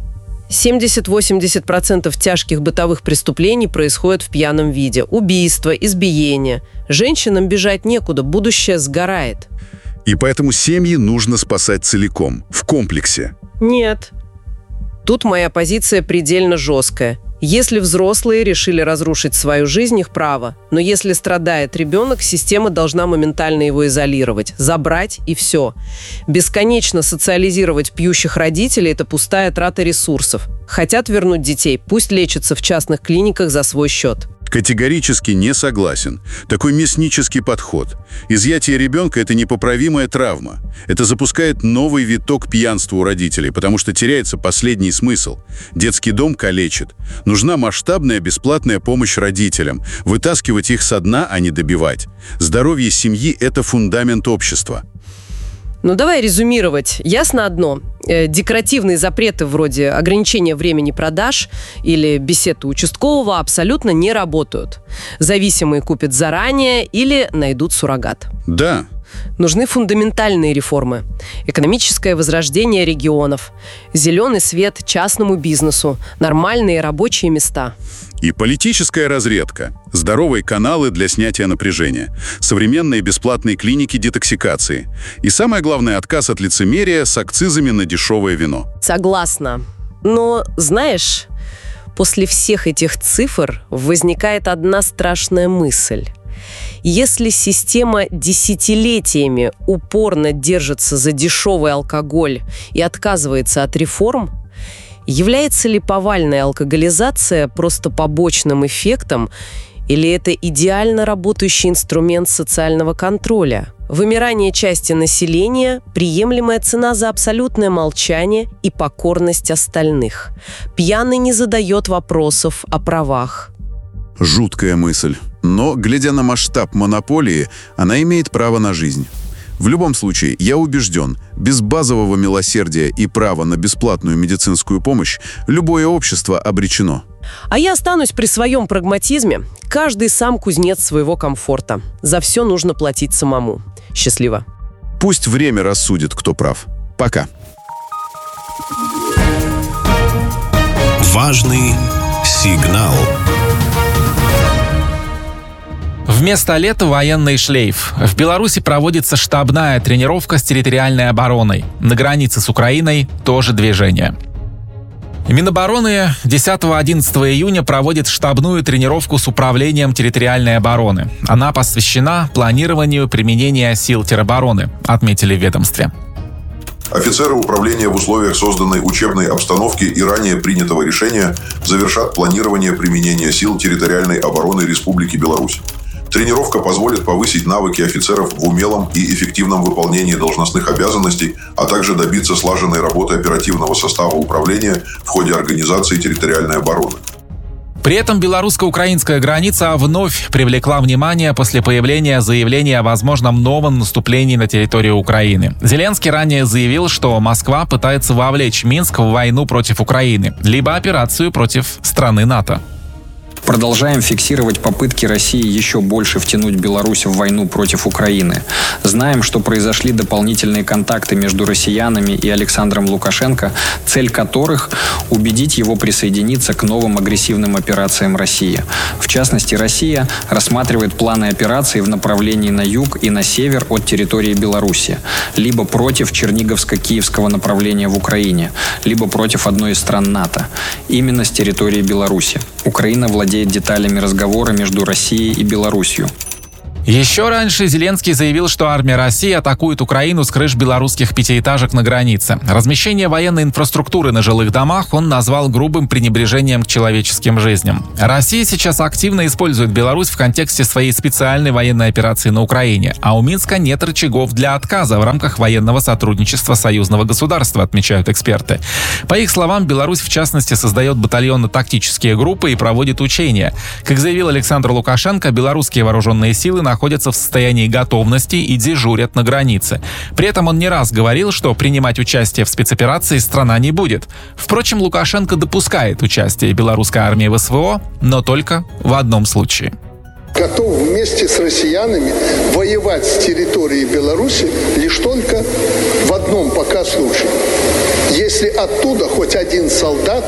семьдесят-восемьдесят процентов тяжких бытовых преступлений происходит в пьяном виде. Убийства, избиения. Женщинам бежать некуда, будущее сгорает. И поэтому семьи нужно спасать целиком, в комплексе. Нет. Тут моя позиция предельно жесткая. Если взрослые решили разрушить свою жизнь, их право. Но если страдает ребенок, система должна моментально его изолировать, забрать и все. Бесконечно социализировать пьющих родителей – это пустая трата ресурсов. Хотят вернуть детей, пусть лечатся в частных клиниках за свой счет. Категорически не согласен. Такой мяснический подход. Изъятие ребенка – это непоправимая травма. Это запускает новый виток пьянства у родителей, потому что теряется последний смысл. Детский дом калечит. Нужна масштабная бесплатная помощь родителям. Вытаскивать их со дна, а не добивать. Здоровье семьи – это фундамент общества. Ну, давай резюмировать. Ясно одно. Э, декоративные запреты вроде ограничения времени продаж или беседы участкового абсолютно не работают. Зависимые купят заранее или найдут суррогат. Да. Нужны фундаментальные реформы. Экономическое возрождение регионов. Зеленый свет частному бизнесу. Нормальные рабочие места. И политическая разрядка. Здоровые каналы для снятия напряжения. Современные бесплатные клиники детоксикации. И самое главное, отказ от лицемерия с акцизами на дешевое вино. Согласна. Но, знаешь, после всех этих цифр возникает одна страшная мысль. Если система десятилетиями упорно держится за дешевый алкоголь и отказывается от реформ, является ли повальная алкоголизация просто побочным эффектом или это идеально работающий инструмент социального контроля? Вымирание части населения – приемлемая цена за абсолютное молчание и покорность остальных. Пьяный не задает вопросов о правах. Жуткая мысль. Но, глядя на масштаб монополии, она имеет право на жизнь. В любом случае, я убежден, без базового милосердия и права на бесплатную медицинскую помощь любое общество обречено. А я останусь при своем прагматизме. Каждый сам кузнец своего комфорта. За все нужно платить самому. Счастливо. Пусть время рассудит, кто прав. Пока. Важный сигнал. Вместо лета военный шлейф. В Беларуси проводится штабная тренировка с территориальной обороной. На границе с Украиной тоже движение. Минобороны десятого-одиннадцатого июня проводит штабную тренировку с управлением территориальной обороны. Она посвящена планированию применения сил теробороны, отметили в ведомстве. Офицеры управления в условиях созданной учебной обстановки и ранее принятого решения завершат планирование применения сил территориальной обороны Республики Беларусь. Тренировка позволит повысить навыки офицеров в умелом и эффективном выполнении должностных обязанностей, а также добиться слаженной работы оперативного состава управления в ходе организации территориальной обороны. При этом белорусско-украинская граница вновь привлекла внимание после появления заявления о возможном новом наступлении на территорию Украины. Зеленский ранее заявил, что Москва пытается вовлечь Минск в войну против Украины, либо операцию против страны НАТО. Продолжаем фиксировать попытки России еще больше втянуть Беларусь в войну против Украины. Знаем, что произошли дополнительные контакты между россиянами и Александром Лукашенко, цель которых – убедить его присоединиться к новым агрессивным операциям России. В частности, Россия рассматривает планы операций в направлении на юг и на север от территории Беларуси, либо против Черниговско-Киевского направления в Украине, либо против одной из стран НАТО, именно с территории Беларуси. Украина владеет деталями разговора между Россией и Беларусью. Еще раньше Зеленский заявил, что армия России атакует Украину с крыш белорусских пятиэтажек на границе. Размещение военной инфраструктуры на жилых домах он назвал грубым пренебрежением к человеческим жизням. Россия сейчас активно использует Беларусь в контексте своей специальной военной операции на Украине, а у Минска нет рычагов для отказа в рамках военного сотрудничества союзного государства, отмечают эксперты. По их словам, Беларусь в частности создает батальонно-тактические группы и проводит учения. Как заявил Александр Лукашенко, белорусские вооруженные силы находятся в состоянии готовности и дежурят на границе. При этом он не раз говорил, что принимать участие в спецоперации страна не будет. Впрочем, Лукашенко допускает участие белорусской армии в СВО, но только в одном случае. Готов вместе с россиянами воевать с территории Беларуси лишь только в одном пока случае. Если оттуда хоть один солдат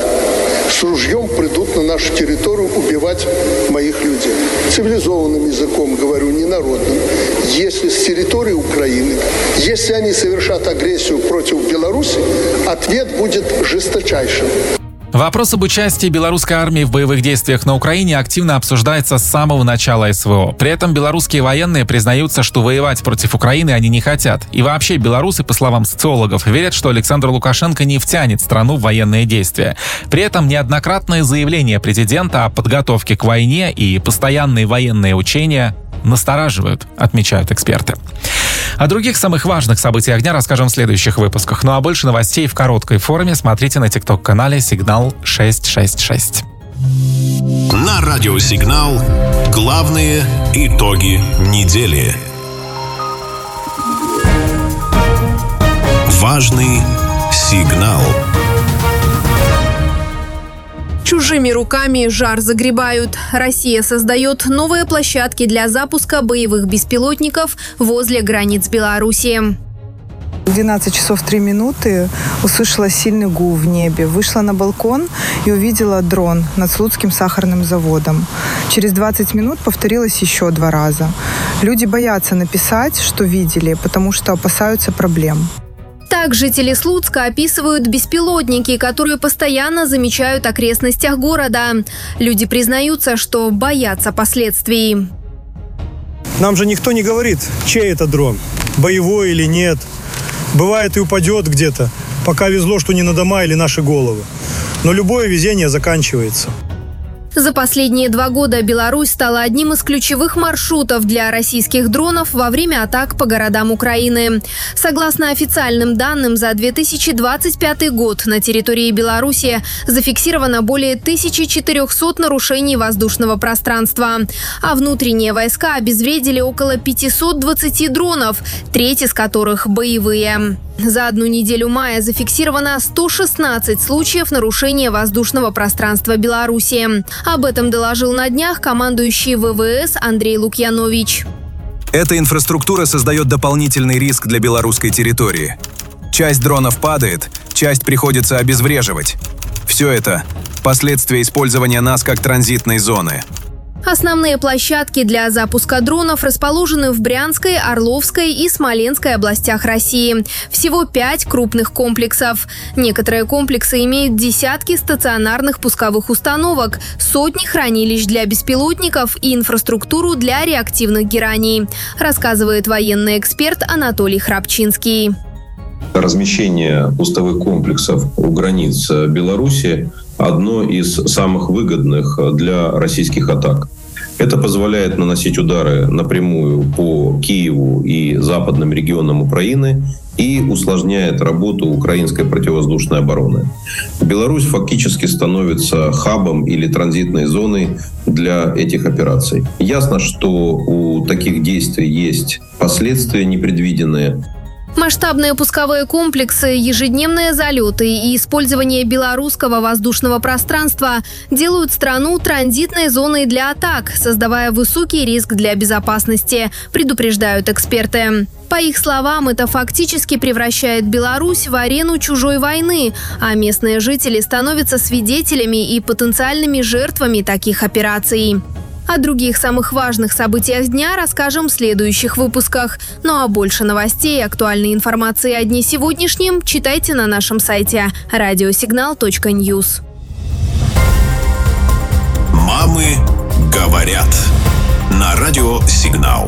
с ружьем придут на нашу территорию убивать моих людей. Цивилизованным языком говорю, не народным. Если с территории Украины, если они совершат агрессию против Беларуси, ответ будет жесточайшим. Вопрос об участии белорусской армии в боевых действиях на Украине активно обсуждается с самого начала СВО. При этом белорусские военные признаются, что воевать против Украины они не хотят. И вообще белорусы, по словам социологов, верят, что Александр Лукашенко не втянет страну в военные действия. При этом неоднократные заявления президента о подготовке к войне и постоянные военные учения настораживают, отмечают эксперты. О других самых важных событиях дня расскажем в следующих выпусках. Ну а больше новостей в короткой форме смотрите на тикток-канале «Сигнал шестьсот шестьдесят шесть». На радио «Сигнал» главные итоги недели. Важный сигнал. Чужими руками жар загребают. Россия создает новые площадки для запуска боевых беспилотников возле границ Беларуси. В двенадцать часов три минуты услышала сильный гул в небе. Вышла на балкон и увидела дрон над Слуцким сахарным заводом. Через двадцать минут повторилось еще два раза. Люди боятся написать, что видели, потому что опасаются проблем. Так жители Слуцка описывают беспилотники, которые постоянно замечают в окрестностях города. Люди признаются, что боятся последствий. Нам же никто не говорит, чей это дрон, боевой или нет. Бывает и упадет где-то, пока везло, что не на дома или наши головы. Но любое везение заканчивается. За последние два года Беларусь стала одним из ключевых маршрутов для российских дронов во время атак по городам Украины. Согласно официальным данным, за две тысячи двадцать пятый год на территории Беларуси зафиксировано более тысячи четырехсот нарушений воздушного пространства, а внутренние войска обезвредили около пятисот двадцати дронов, треть из которых боевые. За одну неделю мая зафиксировано сто шестнадцать случаев нарушения воздушного пространства Беларуси. Об этом доложил на днях командующий ВВС Андрей Лукьянович. Эта инфраструктура создает дополнительный риск для белорусской территории. Часть дронов падает, часть приходится обезвреживать. Все это – последствия использования нас как транзитной зоны. Основные площадки для запуска дронов расположены в Брянской, Орловской и Смоленской областях России. Всего пять крупных комплексов. Некоторые комплексы имеют десятки стационарных пусковых установок, сотни хранилищ для беспилотников и инфраструктуру для реактивных гераний, рассказывает военный эксперт Анатолий Храпчинский. Размещение пусковых комплексов у границ Беларуси – одно из самых выгодных для российских атак. Это позволяет наносить удары напрямую по Киеву и западным регионам Украины и усложняет работу украинской противовоздушной обороны. Беларусь фактически становится хабом или транзитной зоной для этих операций. Ясно, что у таких действий есть последствия непредвиденные. Масштабные пусковые комплексы, ежедневные залеты и использование белорусского воздушного пространства делают страну транзитной зоной для атак, создавая высокий риск для безопасности, предупреждают эксперты. По их словам, это фактически превращает Беларусь в арену чужой войны, а местные жители становятся свидетелями и потенциальными жертвами таких операций. О других самых важных событиях дня расскажем в следующих выпусках. Ну а больше новостей и актуальной информации о дне сегодняшнем читайте на нашем сайте радиосигнал точка ньюс. Мамы говорят на Радио Сигнал.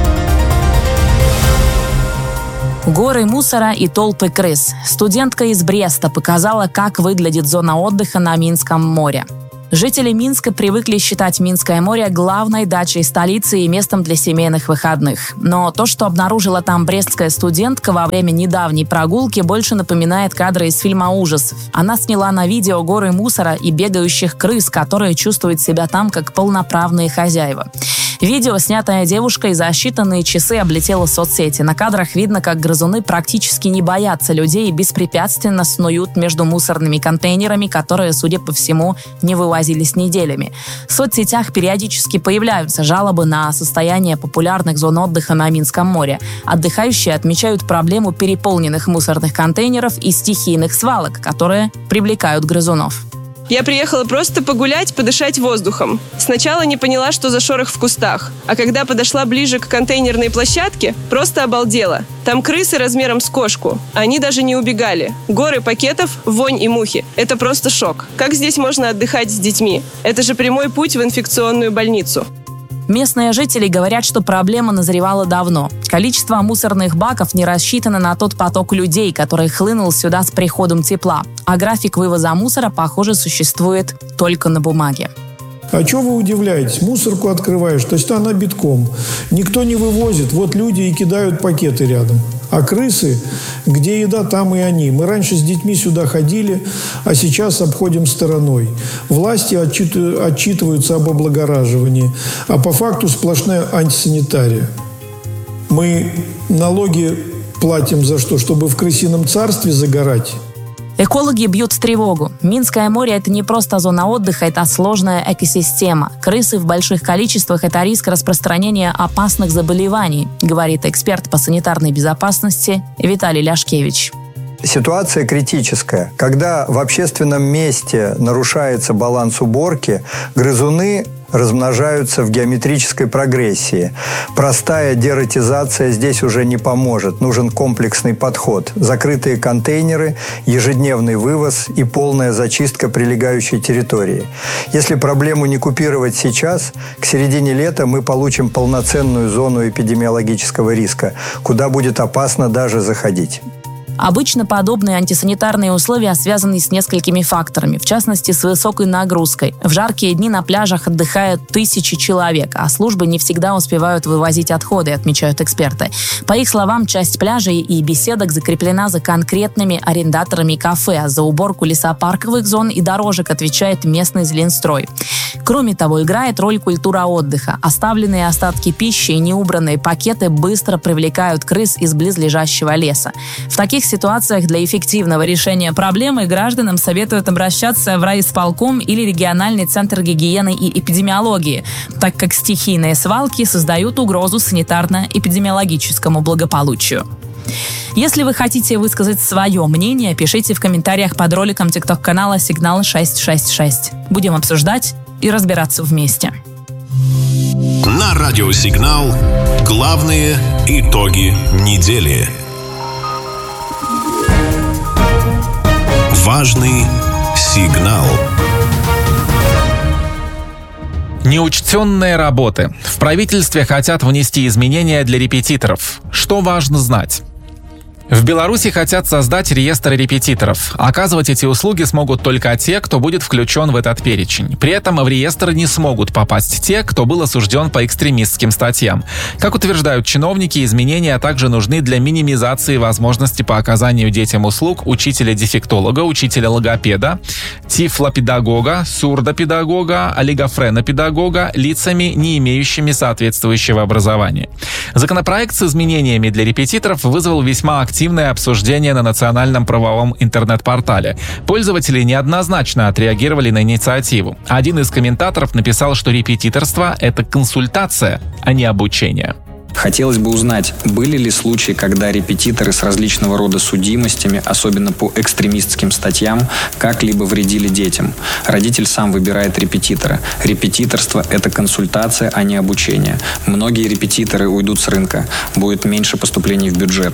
Горы мусора и толпы крыс. Студентка из Бреста показала, как выглядит зона отдыха на Минском море. Жители Минска привыкли считать Минское море главной дачей столицы и местом для семейных выходных. Но то, что обнаружила там брестская студентка во время недавней прогулки, больше напоминает кадры из фильма ужасов. Она сняла на видео горы мусора и бегающих крыс, которые чувствуют себя там как полноправные хозяева. Видео, снятое девушкой, за считанные часы облетело соцсети. На кадрах видно, как грызуны практически не боятся людей и беспрепятственно снуют между мусорными контейнерами, которые, судя по всему, не вывозились неделями. В соцсетях периодически появляются жалобы на состояние популярных зон отдыха на Минском море. Отдыхающие отмечают проблему переполненных мусорных контейнеров и стихийных свалок, которые привлекают грызунов. Я приехала просто погулять, подышать воздухом. Сначала не поняла, что за шорох в кустах. А когда подошла ближе к контейнерной площадке, просто обалдела. Там крысы размером с кошку. Они даже не убегали. Горы пакетов, вонь и мухи. Это просто шок. Как здесь можно отдыхать с детьми? Это же прямой путь в инфекционную больницу. Местные жители говорят, что проблема назревала давно. Количество мусорных баков не рассчитано на тот поток людей, который хлынул сюда с приходом тепла. А график вывоза мусора, похоже, существует только на бумаге. А что вы удивляетесь? Мусорку открываешь, то есть она битком. Никто не вывозит, вот люди и кидают пакеты рядом. А крысы, где еда, там и они. Мы раньше с детьми сюда ходили, а сейчас обходим стороной. Власти отчитываются об облагораживании, а по факту сплошная антисанитария. Мы налоги платим за что? Чтобы в крысином царстве загорать? Экологи бьют в тревогу. Минское море – это не просто зона отдыха, это сложная экосистема. Крысы в больших количествах – это риск распространения опасных заболеваний, говорит эксперт по санитарной безопасности Виталий Ляшкевич. Ситуация критическая. Когда в общественном месте нарушается баланс уборки, грызуны размножаются в геометрической прогрессии. Простая дератизация здесь уже не поможет. Нужен комплексный подход. Закрытые контейнеры, ежедневный вывоз и полная зачистка прилегающей территории. Если проблему не купировать сейчас, к середине лета мы получим полноценную зону эпидемиологического риска, куда будет опасно даже заходить. Обычно подобные антисанитарные условия связаны с несколькими факторами, в частности, с высокой нагрузкой. В жаркие дни на пляжах отдыхают тысячи человек, а службы не всегда успевают вывозить отходы, отмечают эксперты. По их словам, часть пляжей и беседок закреплена за конкретными арендаторами кафе, а за уборку лесопарковых зон и дорожек отвечает местный Зеленстрой. Кроме того, играет роль культура отдыха. Оставленные остатки пищи и неубранные пакеты быстро привлекают крыс из близлежащего леса. В таких ситуациях для эффективного решения проблемы гражданам советуют обращаться в райисполком или региональный центр гигиены и эпидемиологии, так как стихийные свалки создают угрозу санитарно-эпидемиологическому благополучию. Если вы хотите высказать свое мнение, пишите в комментариях под роликом тикток-канала «Сигнал шесть шесть шесть». Будем обсуждать и разбираться вместе. На радио «Сигнал» главные итоги недели. Важный сигнал. Неучтенные работы. В правительстве хотят внести изменения для репетиторов. Что важно знать? В Беларуси хотят создать реестр репетиторов. Оказывать эти услуги смогут только те, кто будет включен в этот перечень. При этом в реестр не смогут попасть те, кто был осужден по экстремистским статьям. Как утверждают чиновники, изменения также нужны для минимизации возможности по оказанию детям услуг учителя-дефектолога, учителя-логопеда, тифлопедагога, сурдопедагога, олигофренопедагога лицами, не имеющими соответствующего образования. Законопроект с изменениями для репетиторов вызвал весьма активное активное обсуждение на национальном правовом интернет-портале. Пользователи неоднозначно отреагировали на инициативу. Один из комментаторов написал, что репетиторство — это консультация, а не обучение. Хотелось бы узнать, были ли случаи, когда репетиторы с различного рода судимостями, особенно по экстремистским статьям, как-либо вредили детям. Родитель сам выбирает репетитора. Репетиторство – это консультация, а не обучение. Многие репетиторы уйдут с рынка. Будет меньше поступлений в бюджет.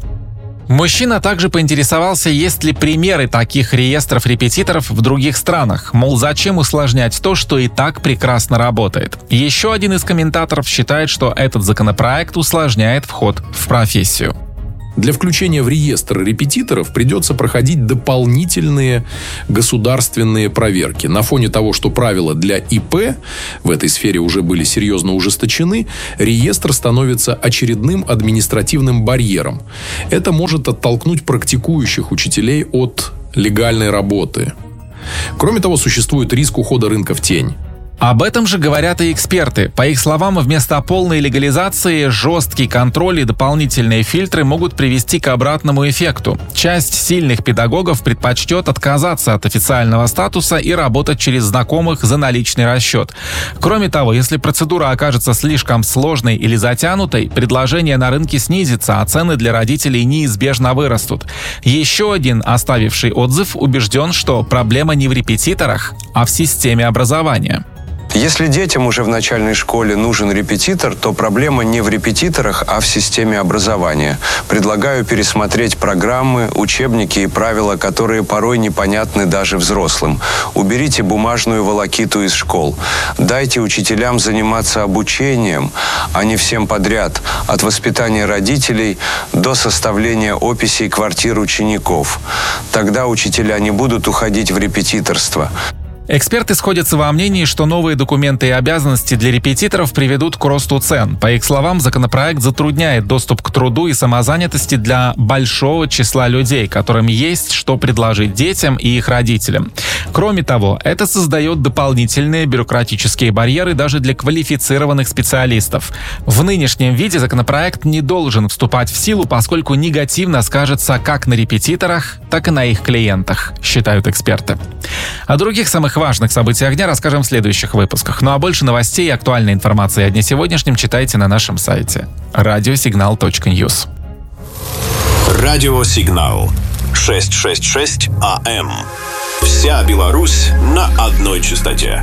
Мужчина также поинтересовался, есть ли примеры таких реестров репетиторов в других странах. Мол, зачем усложнять то, что и так прекрасно работает. Еще один из комментаторов считает, что этот законопроект усложняет вход в профессию. Для включения в реестр репетиторов придется проходить дополнительные государственные проверки. На фоне того, что правила для ИП в этой сфере уже были серьезно ужесточены, реестр становится очередным административным барьером. Это может оттолкнуть практикующих учителей от легальной работы. Кроме того, существует риск ухода рынка в тень. Об этом же говорят и эксперты. По их словам, вместо полной легализации жесткий контроль и дополнительные фильтры могут привести к обратному эффекту. Часть сильных педагогов предпочтет отказаться от официального статуса и работать через знакомых за наличный расчет. Кроме того, если процедура окажется слишком сложной или затянутой, предложение на рынке снизится, а цены для родителей неизбежно вырастут. Еще один оставивший отзыв убежден, что проблема не в репетиторах, а в системе образования. Если детям уже в начальной школе нужен репетитор, то проблема не в репетиторах, а в системе образования. Предлагаю пересмотреть программы, учебники и правила, которые порой непонятны даже взрослым. Уберите бумажную волокиту из школ. Дайте учителям заниматься обучением, а не всем подряд, от воспитания родителей до составления описей квартир учеников. Тогда учителя не будут уходить в репетиторство. Эксперты сходятся во мнении, что новые документы и обязанности для репетиторов приведут к росту цен. По их словам, законопроект затрудняет доступ к труду и самозанятости для большого числа людей, которым есть что предложить детям и их родителям. Кроме того, это создает дополнительные бюрократические барьеры даже для квалифицированных специалистов. В нынешнем виде законопроект не должен вступать в силу, поскольку негативно скажется как на репетиторах, так и на их клиентах, считают эксперты. О других самых важных событиях дня расскажем в следующих выпусках. Ну а больше новостей и актуальной информации о дне сегодняшнем читайте на нашем сайте радиосигнал точка ньюс. Радиосигнал шестьсот шестьдесят шесть АМ. Вся Беларусь на одной частоте.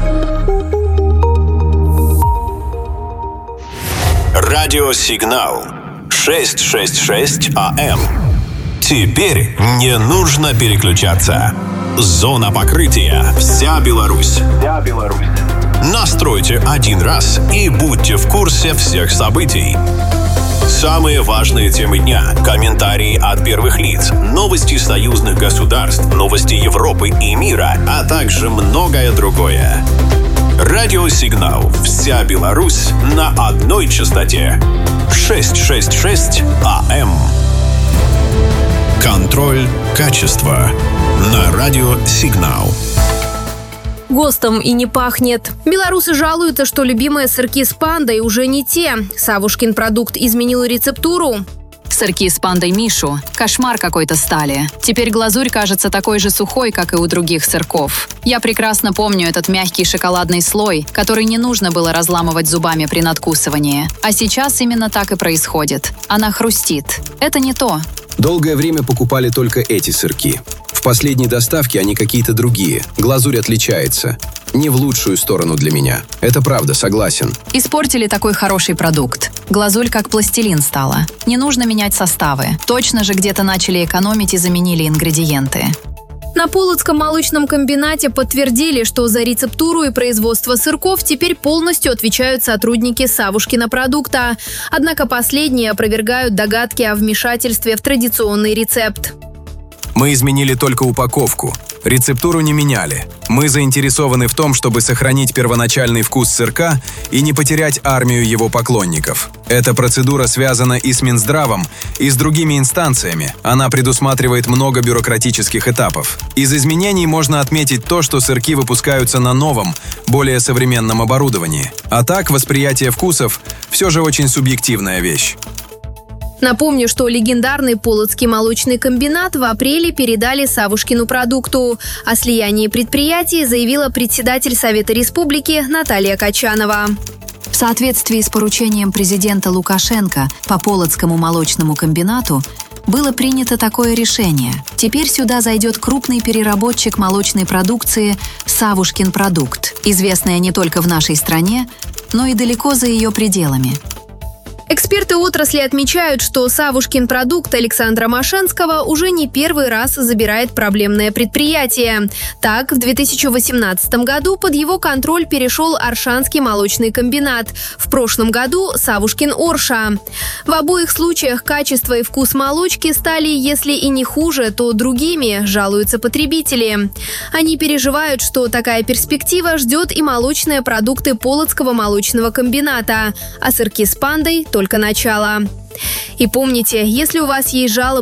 Радиосигнал шестьсот шестьдесят шесть АМ. Теперь не нужно переключаться. Зона покрытия. Вся Беларусь. Вся Беларусь. Настройте один раз и будьте в курсе всех событий. Самые важные темы дня, комментарии от первых лиц, новости союзных государств, новости Европы и мира, а также многое другое. Радиосигнал «Вся Беларусь» на одной частоте. шестьсот шестьдесят шесть АМ. Контроль качества на радиосигнал. ГОСТом и не пахнет. Белорусы жалуются, что любимые сырки с пандой уже не те. Савушкин продукт изменил рецептуру. Сырки с пандой Мишу. Кошмар какой-то стали. Теперь глазурь кажется такой же сухой, как и у других сырков. Я прекрасно помню этот мягкий шоколадный слой, который не нужно было разламывать зубами при надкусывании. А сейчас именно так и происходит. Она хрустит. Это не то. Долгое время покупали только эти сырки. В последней доставке они какие-то другие. Глазурь отличается. Не в лучшую сторону для меня. Это правда, согласен. Испортили такой хороший продукт. Глазурь как пластилин стала. Не нужно менять составы. Точно же где-то начали экономить и заменили ингредиенты. На Полоцком молочном комбинате подтвердили, что за рецептуру и производство сырков теперь полностью отвечают сотрудники Савушкина продукта. Однако последние опровергают догадки о вмешательстве в традиционный рецепт. Мы изменили только упаковку. Рецептуру не меняли. Мы заинтересованы в том, чтобы сохранить первоначальный вкус сырка и не потерять армию его поклонников. Эта процедура связана и с Минздравом, и с другими инстанциями. Она предусматривает много бюрократических этапов. Из изменений можно отметить то, что сырки выпускаются на новом, более современном оборудовании. А так, восприятие вкусов все же очень субъективная вещь. Напомню, что легендарный Полоцкий молочный комбинат в апреле передали Савушкину продукту. О слиянии предприятий заявила председатель Совета Республики Наталья Качанова. В соответствии с поручением президента Лукашенко по Полоцкому молочному комбинату было принято такое решение. Теперь сюда зайдет крупный переработчик молочной продукции «Савушкин продукт», известная не только в нашей стране, но и далеко за ее пределами. Эксперты отрасли отмечают, что Савушкин продукт Александра Машенского уже не первый раз забирает проблемное предприятие. Так, в две тысячи восемнадцатом году под его контроль перешел Оршанский молочный комбинат. В прошлом году Савушкин Орша. В обоих случаях качество и вкус молочки стали, если и не хуже, то другими, жалуются потребители. Они переживают, что такая перспектива ждет и молочные продукты Полоцкого молочного комбината, а сырки с пандой – только начало. И помните, если у вас есть жалобы